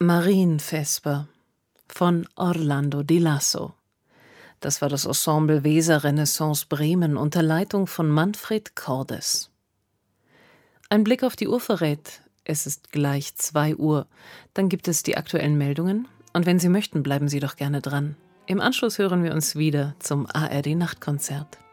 Marienvesper von Orlando di Lasso. Das war das Ensemble Weser Renaissance Bremen unter Leitung von Manfred Cordes. Ein Blick auf die Uhr verrät, es ist gleich 2 Uhr. Dann gibt es die aktuellen Meldungen. Und wenn Sie möchten, bleiben Sie doch gerne dran. Im Anschluss hören wir uns wieder zum ARD Nachtkonzert.